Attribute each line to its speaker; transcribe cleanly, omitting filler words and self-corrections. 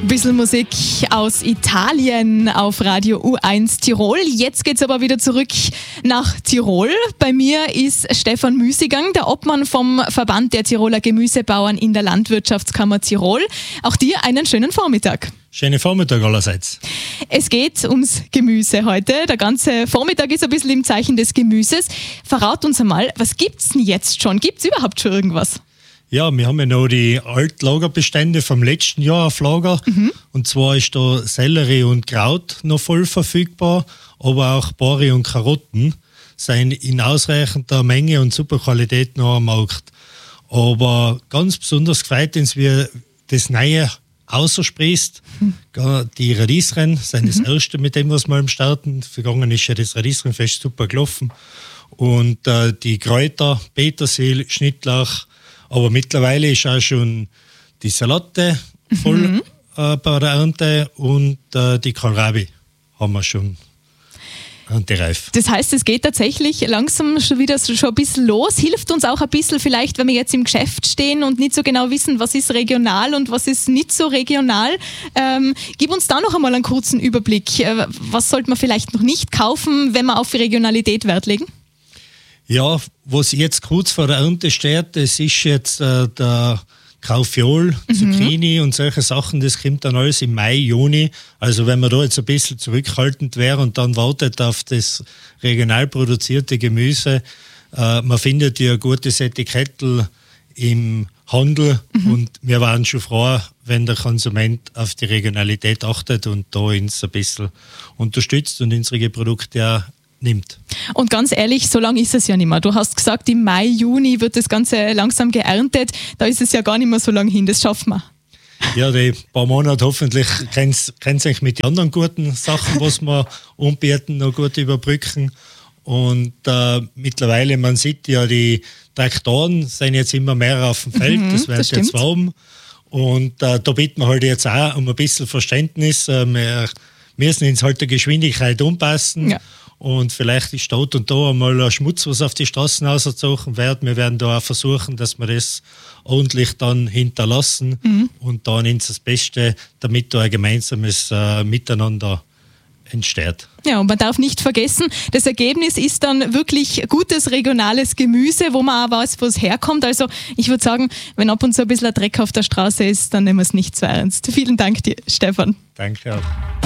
Speaker 1: Bisschen Musik aus Italien auf Radio U1 Tirol. Jetzt geht's aber wieder zurück nach Tirol. Bei mir ist Stefan Müßigang, der Obmann vom Verband der Tiroler Gemüsebauern in der Landwirtschaftskammer Tirol. Auch dir einen schönen Vormittag.
Speaker 2: Schönen Vormittag allerseits.
Speaker 1: Es geht ums Gemüse heute. Der ganze Vormittag ist ein bisschen im Zeichen des Gemüses. Verrat uns einmal, was gibt's denn jetzt schon? Gibt's überhaupt schon irgendwas?
Speaker 2: Ja, wir haben ja noch die Altlagerbestände vom letzten Jahr auf Lager. Und zwar ist da Sellerie und Kraut noch voll verfügbar, aber auch Bori und Karotten sind in ausreichender Menge und super Qualität noch am Markt. Aber ganz besonders gefällt uns, wie das Neue aussprießt. Die Radieschen sind das erste, mit dem was wir am Starten. Vergangen ist ja das Radieschenfest super gelaufen. Und die Kräuter, Petersil, Schnittlauch. Aber mittlerweile ist auch schon die Salate voll bei der Ernte und die Kohlrabi haben wir schon erntereif.
Speaker 1: Das heißt, es geht tatsächlich langsam schon ein bisschen los. Hilft uns auch ein bisschen vielleicht, wenn wir jetzt im Geschäft stehen und nicht so genau wissen, was ist regional und was ist nicht so regional. Gib uns da noch einmal einen kurzen Überblick. Was sollte man vielleicht noch nicht kaufen, wenn wir auf Regionalität Wert legen?
Speaker 2: Ja, was jetzt kurz vor der Ernte steht, das ist jetzt der Graufiol, Zucchini und solche Sachen, das kommt dann alles im Mai, Juni. Also wenn man da jetzt ein bisschen zurückhaltend wäre und dann wartet auf das regional produzierte Gemüse, man findet ja ein gutes Etikettel im Handel und wir waren schon froh, wenn der Konsument auf die Regionalität achtet und da uns ein bisschen unterstützt und unsere Produkte auch nimmt.
Speaker 1: Und ganz ehrlich, so lange ist es ja nicht mehr. Du hast gesagt, im Mai, Juni wird das Ganze langsam geerntet. Da ist es ja gar nicht mehr so lange hin. Das schaffen wir.
Speaker 2: Ja, die paar Monate hoffentlich können sich mit den anderen guten Sachen, was wir anbieten, noch gut überbrücken. Und mittlerweile, man sieht ja, die Traktoren sind jetzt immer mehr auf dem Feld. Das wird jetzt warm. Und da bitten wir halt jetzt auch um ein bisschen Verständnis. Wir müssen uns halt der Geschwindigkeit anpassen. Ja. Und vielleicht ist dort und da einmal ein Schmutz, was auf die Straßen rausgezogen wird. Wir werden da auch versuchen, dass wir das ordentlich dann hinterlassen und dann ins das Beste, damit da ein gemeinsames Miteinander entsteht.
Speaker 1: Ja, und man darf nicht vergessen, das Ergebnis ist dann wirklich gutes regionales Gemüse, wo man auch weiß, wo es herkommt. Also ich würde sagen, wenn ab und zu ein bisschen ein Dreck auf der Straße ist, dann nehmen wir es nicht so ernst. Vielen Dank dir, Stefan.
Speaker 2: Danke auch.